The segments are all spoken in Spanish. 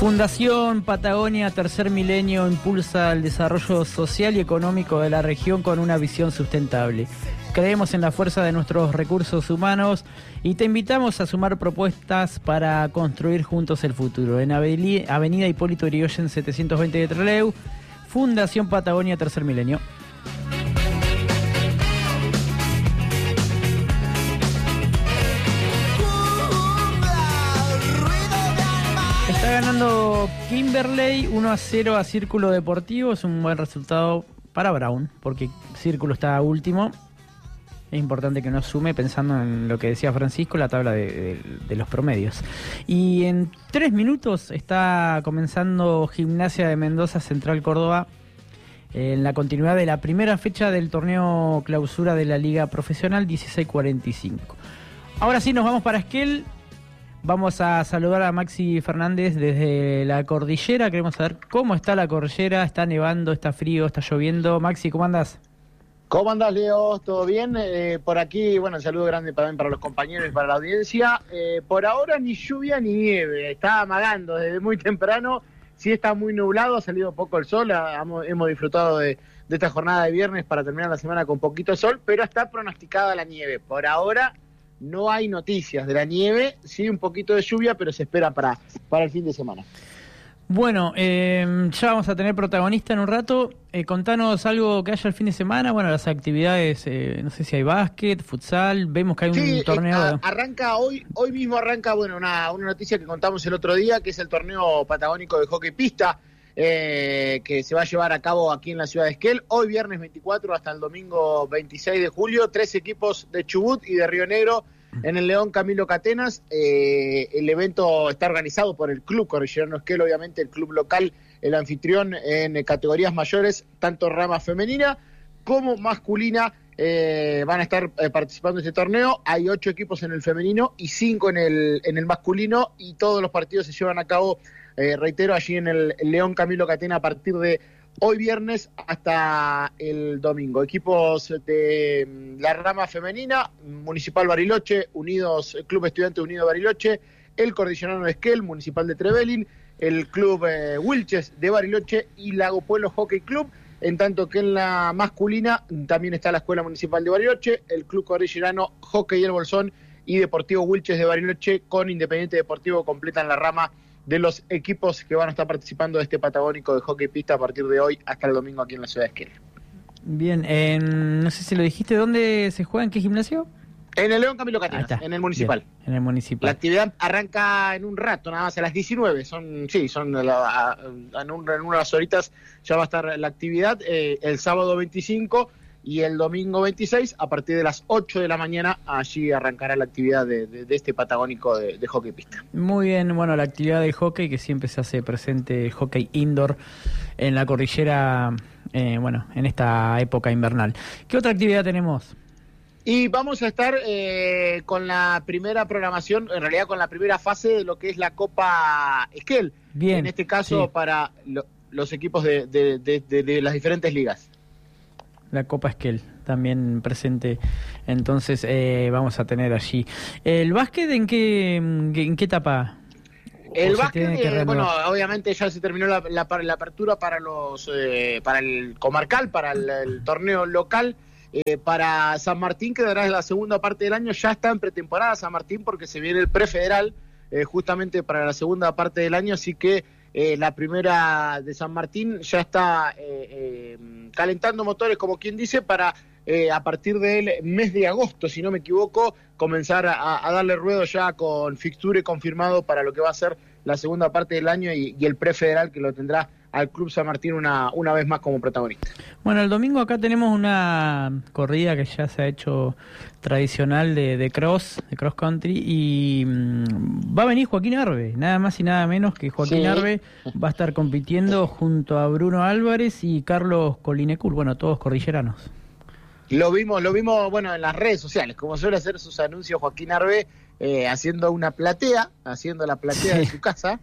Fundación Patagonia Tercer Milenio impulsa el desarrollo social y económico de la región con una visión sustentable. Creemos en la fuerza de nuestros recursos humanos y te invitamos a sumar propuestas para construir juntos el futuro. En Avenida Hipólito Yrigoyen 720 de Trelew, Fundación Patagonia Tercer Milenio. Está ganando Kimberley 1-0 a Círculo Deportivo. Es un buen resultado para Brown, porque Círculo está último. Es importante que no sume, pensando en lo que decía Francisco, la tabla de los promedios. Y en 3 minutos está comenzando Gimnasia de Mendoza Central Córdoba en la continuidad de la primera fecha del torneo clausura de la Liga Profesional 16-45. Ahora sí, nos vamos para Esquel. Vamos a saludar a Maxi Fernández desde la cordillera. Queremos saber cómo está la cordillera. Está nevando, está frío, está lloviendo. Maxi, ¿cómo andás? ¿Cómo andás, Leo? ¿Todo bien? Por aquí, bueno, un saludo grande también para los compañeros y para la audiencia. Por ahora ni lluvia ni nieve. Está amagando desde muy temprano. Sí está muy nublado, ha salido poco el sol. Hemos disfrutado de esta jornada de viernes para terminar la semana con poquito sol, pero está pronosticada la nieve. Por ahora no hay noticias de la nieve, sí un poquito de lluvia, pero se espera para el fin de semana. Bueno, ya vamos a tener protagonista en un rato. Contanos algo que haya el fin de semana. Bueno, las actividades, no sé si hay básquet, futsal, vemos que hay un torneo. Arranca hoy mismo arranca, bueno, una noticia que contamos el otro día, que es el torneo patagónico de hockey pista, que se va a llevar a cabo aquí en la ciudad de Esquel, hoy viernes 24 hasta el domingo 26 de julio, 3 equipos de Chubut y de Río Negro en el León Camilo Catenas. El evento está organizado por el Club Cordillerano Esquel, obviamente el club local, el anfitrión en categorías mayores, tanto rama femenina como masculina. Van a estar participando en este torneo. Hay 8 equipos en el femenino y 5 en el masculino, y todos los partidos se llevan a cabo, reitero, allí en el León Camilo Catena a partir de hoy viernes hasta el domingo. Equipos de la rama femenina: Municipal Bariloche, Club Estudiante Unido Bariloche, el Cordillerano de Esquel, Municipal de Trevelin, el Club Wilches de Bariloche y Lago Pueblo Hockey Club. En tanto que en la masculina también está la Escuela Municipal de Bariloche, el Club Cordillerano Hockey El Bolsón y Deportivo Wilches de Bariloche, con Independiente Deportivo completan la rama de los equipos que van a estar participando de este patagónico de hockey pista a partir de hoy hasta el domingo aquí en la ciudad de Esquel. Bien, no sé si lo dijiste, ¿dónde se juega? ¿En qué gimnasio? En el León Camilo Catenas, en el Municipal. Bien, en el Municipal. La actividad arranca en un rato, nada más a las 19. En unas horitas ya va a estar la actividad, el sábado 25 y el domingo 26, a partir de las 8 de la mañana, allí arrancará la actividad de este patagónico de hockey pista. Muy bien, bueno, la actividad del hockey, que siempre se hace presente, hockey indoor en la cordillera, en esta época invernal. ¿Qué otra actividad tenemos? Y vamos a estar con la primera programación, en realidad con la primera fase de lo que es la Copa Esquel. Bien, en este caso, sí, para los equipos de las diferentes ligas. La Copa Esquel también presente, entonces vamos a tener allí. ¿El básquet en qué etapa? El básquet, obviamente ya se terminó la apertura para el comarcal, para el torneo local. Para San Martín, que dará la segunda parte del año, ya está en pretemporada San Martín, porque se viene el prefederal justamente para la segunda parte del año, así que la primera de San Martín ya está calentando motores, como quien dice, para a partir del mes de agosto, si no me equivoco, comenzar a darle ruedo ya con fixture confirmado para lo que va a ser la segunda parte del año y el prefederal, que lo tendrá al Club San Martín una vez más como protagonista. Bueno, el domingo acá tenemos una corrida que ya se ha hecho tradicional de cross country, y va a venir Joaquín Arbe, nada más y nada menos que Joaquín Arbe va a estar compitiendo junto a Bruno Álvarez y Carlos Colinecur, bueno, todos cordilleranos. Lo vimos, bueno, en las redes sociales, como suele hacer sus anuncios Joaquín Arbe, haciendo la platea de su casa.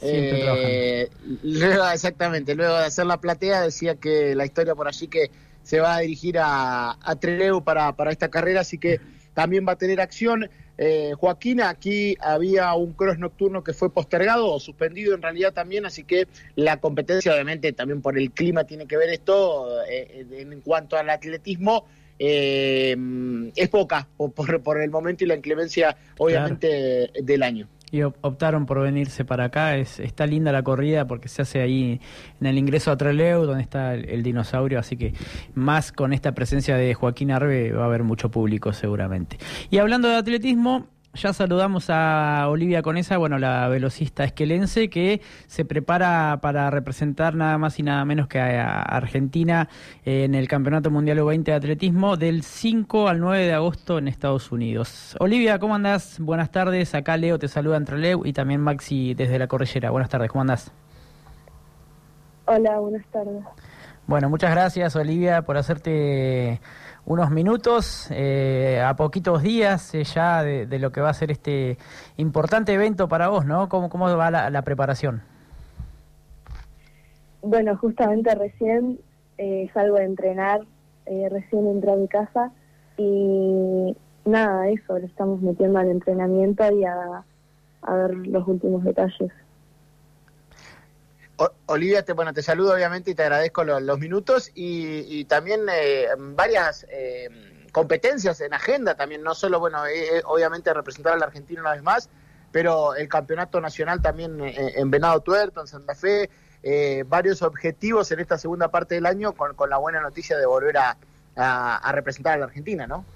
Luego de hacer la platea, decía que la historia por allí que se va a dirigir a Trelew para esta carrera, así que también va a tener acción. Joaquín, aquí había un cross nocturno que fue postergado o suspendido en realidad también, así que la competencia obviamente también por el clima tiene que ver esto, en cuanto al atletismo, es poca por el momento y la inclemencia obviamente del año. Y optaron por venirse para acá. Está linda la corrida porque se hace ahí en el ingreso a Trelew, donde está el dinosaurio, así que más con esta presencia de Joaquín Arbe va a haber mucho público seguramente. Y hablando de atletismo, ya saludamos a Olivia Conesa, bueno, la velocista esquelense que se prepara para representar nada más y nada menos que a Argentina en el Campeonato Mundial U20 de Atletismo del 5 al 9 de agosto en Estados Unidos. Olivia, ¿cómo andás? Buenas tardes, acá Leo te saluda en Trelew y también Maxi desde La Cordillera. Buenas tardes, ¿cómo andás? Hola, buenas tardes. Bueno, muchas gracias Olivia por hacerte unos minutos, a poquitos días ya de lo que va a ser este importante evento para vos, ¿no? ¿Cómo va la preparación? Bueno, justamente recién salgo de entrenar, recién entré a mi casa y nada, eso, le estamos metiendo al entrenamiento y a ver los últimos detalles. Olivia, te saludo obviamente y te agradezco los minutos y también varias competencias en agenda también, no solo, bueno, obviamente representar a la Argentina una vez más, pero el campeonato nacional también en Venado Tuerto, en Santa Fe, varios objetivos en esta segunda parte del año con la buena noticia de volver a representar a la Argentina, ¿no?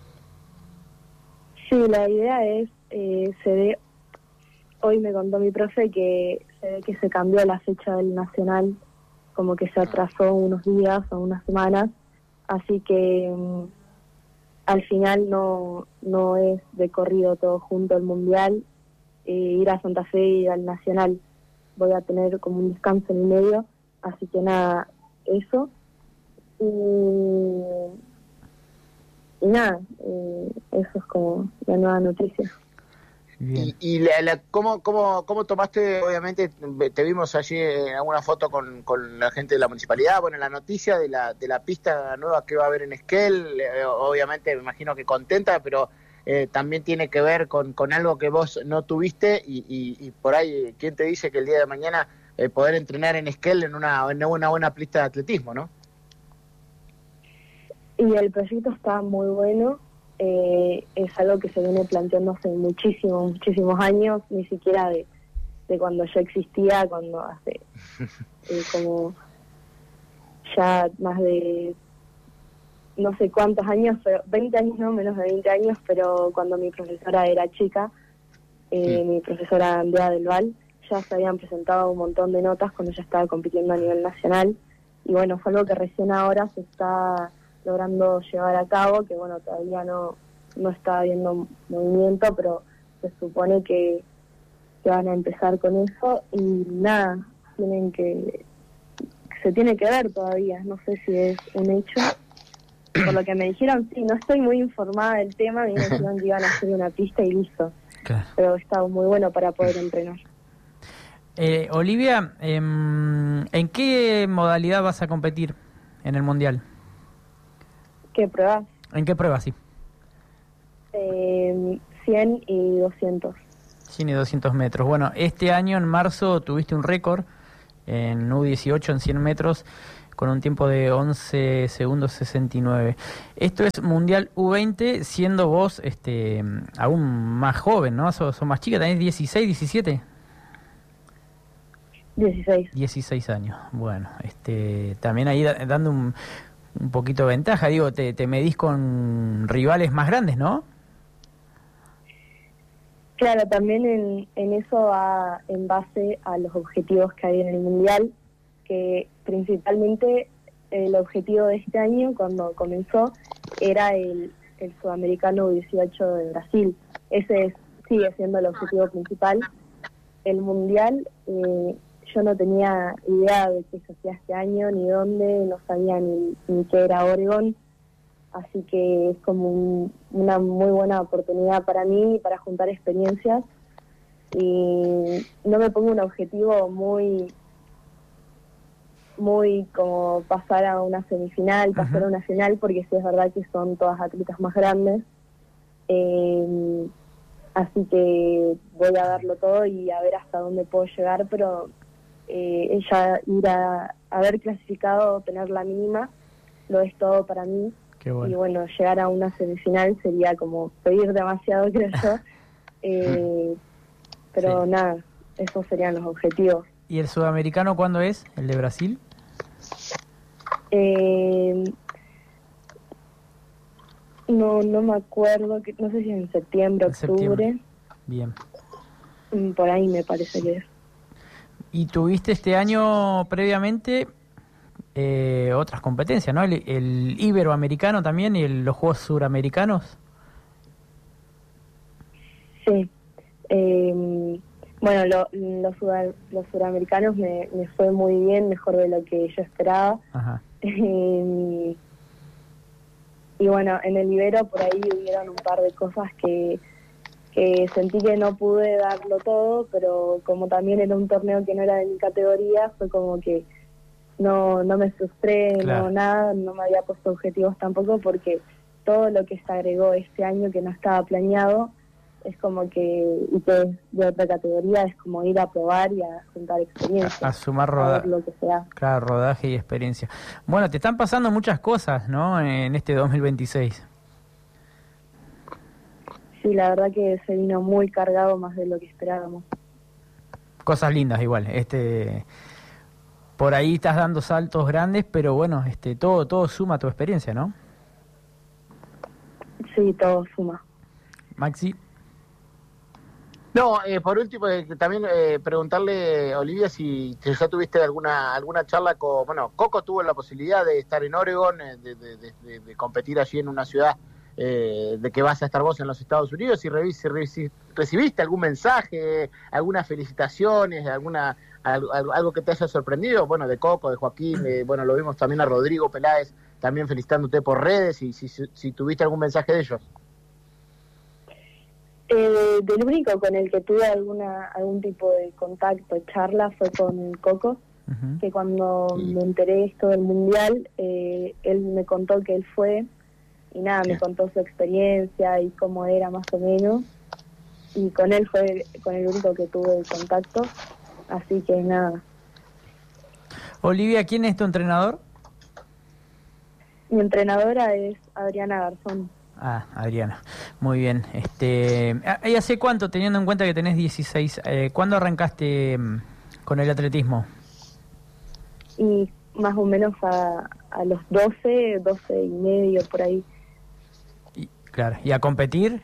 Sí, la idea es, hoy me contó mi profe que se ve que se cambió la fecha del nacional, como que se atrasó unos días o unas semanas, así que al final no es de corrido todo junto el mundial, ir a Santa Fe y al nacional. Voy a tener como un descanso en el medio, así que nada, eso. Y nada, eso es como la nueva noticia. Y ¿cómo tomaste, obviamente, te vimos allí en alguna foto con la gente de la municipalidad, bueno, la noticia de la pista nueva que va a haber en Esquel, obviamente me imagino que contenta, pero también tiene que ver con algo que vos no tuviste y por ahí, ¿quién te dice que el día de mañana poder entrenar en Esquel en una buena pista de atletismo, ¿no? Y el proyecto está muy bueno. Es algo que se viene planteando hace muchísimos años, ni siquiera de cuando ya existía, cuando hace como ya más de no sé cuántos años, pero 20 años no, menos de 20 años, pero cuando mi profesora era chica, mi profesora Andrea del Val, ya se habían presentado un montón de notas cuando ya estaba compitiendo a nivel nacional, y bueno, fue algo que recién ahora se está logrando llevar a cabo, que bueno, todavía no está habiendo movimiento, pero se supone que van a empezar con eso y nada, se tiene que ver todavía, no sé si es un hecho. Por lo que me dijeron, sí, no estoy muy informada del tema, me dijeron que iban a hacer una pista y listo. Claro. Pero está muy bueno para poder entrenar. Olivia, ¿en qué modalidad vas a competir en el Mundial? ¿Qué pruebas? ¿En qué pruebas, sí? 100 y 200. 100 y 200 metros. Bueno, este año en marzo tuviste un récord en U18 en 100 metros con un tiempo de 11 segundos 69. Esto es Mundial U20, siendo vos aún más joven, ¿no? Sos más chica, ¿tenés 16, 17? 16. 16 años. Bueno, también ahí dando un poquito de ventaja, digo, te medís con rivales más grandes, ¿no? Claro, también en eso va en base a los objetivos que hay en el Mundial, que principalmente el objetivo de este año, cuando comenzó, era el sudamericano 18 de Brasil. Ese sigue siendo el objetivo principal. El Mundial, yo no tenía idea de qué se hacía este año, ni dónde, no sabía ni qué era Oregon. Así que es como una muy buena oportunidad para mí, para juntar experiencias. Y no me pongo un objetivo muy como pasar a una semifinal, pasar a una final, porque sí es verdad que son todas atletas más grandes. así que voy a darlo todo y a ver hasta dónde puedo llegar, pero ella ir a haber clasificado, tener la mínima, lo es todo para mí. Qué bueno. Y bueno, llegar a una semifinal sería como pedir demasiado, creo yo. Pero Sí. nada, esos serían los objetivos. ¿Y el sudamericano cuándo es? ¿El de Brasil? No me acuerdo, no sé si en septiembre, En octubre, septiembre. Bien. por ahí me parece que es. ¿Y tuviste este año previamente otras competencias, ¿no? El iberoamericano también y los Juegos Suramericanos. Sí. Bueno, los suramericanos me fue muy bien, mejor de lo que yo esperaba. Ajá. Y bueno, en el Ibero por ahí hubieron un par de cosas que sentí que no pude darlo todo, pero como también era un torneo que no era de mi categoría, fue como que no me frustré, Claro. no me había puesto objetivos tampoco, porque todo lo que se agregó este año que no estaba planeado es como que, y que es de otra categoría, es como ir a probar y a juntar experiencia, A sumar a ver lo que sea. claro, rodaje y experiencia. Bueno, te están pasando muchas cosas, ¿no? En este 2026. Sí, la verdad que se vino muy cargado, más de lo que esperábamos. Cosas lindas igual. Por ahí estás dando saltos grandes, pero bueno, todo suma a tu experiencia, ¿no? Sí, todo suma. Maxi. No, por último, también preguntarle, Olivia, si ya tuviste alguna charla con... Bueno, Coco tuvo la posibilidad de estar en Oregon, de competir allí en una ciudad de que vas a estar vos en los Estados Unidos, y recibiste algún mensaje, algunas felicitaciones, algo que te haya sorprendido, bueno, de Coco, de Joaquín, bueno, lo vimos también a Rodrigo Peláez, también felicitándote por redes, y si tuviste algún mensaje de ellos. Del único con el que tuve algún tipo de contacto, charla, fue con Coco, Uh-huh. que cuando me enteré esto del Mundial, él me contó que él fue, y nada, me contó su experiencia y cómo era más o menos, y con él fue con el único que tuve contacto, así que nada. Olivia, ¿quién es tu entrenador? Mi entrenadora es Adriana Garzón. Ah, Adriana. Muy bien. ¿Y hace cuánto, teniendo en cuenta que tenés 16, cuándo arrancaste con el atletismo? Y más o menos a los 12 y medio, por ahí. Claro, ¿y a competir?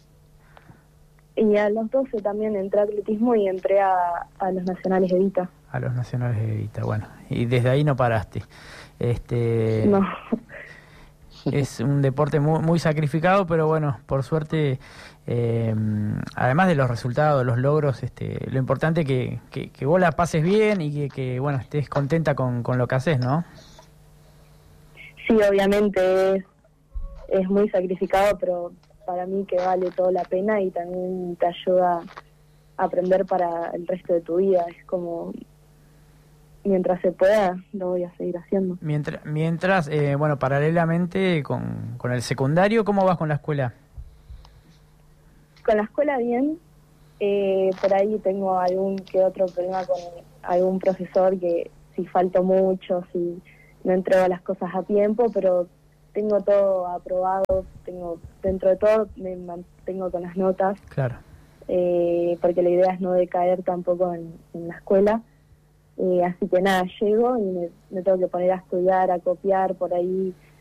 Y a los 12 también entré a atletismo y entré a los nacionales de Vita. A los nacionales de Vita, bueno. Y desde ahí no paraste. No. Es un deporte muy, muy sacrificado, pero bueno, por suerte, además de los resultados, los logros, lo importante es que vos la pases bien y que bueno, estés contenta con lo que haces, ¿no? Sí, obviamente es muy sacrificado, pero para mí que vale toda la pena y también te ayuda a aprender para el resto de tu vida. Es como, mientras se pueda, lo voy a seguir haciendo. Mientras bueno, paralelamente con el secundario, ¿cómo vas con la escuela? Con la escuela bien, por ahí tengo algún que otro problema con algún profesor, que si falto mucho, si no entrego las cosas a tiempo, pero tengo todo aprobado, dentro de todo me mantengo con las notas. Claro. Porque la idea es no decaer tampoco en la escuela. Así que nada, llego y me tengo que poner a estudiar, a copiar, por ahí